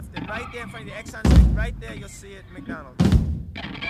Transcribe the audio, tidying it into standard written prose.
left, and right there in front of the Exxon stick, right there, you'll see it, McDonald's.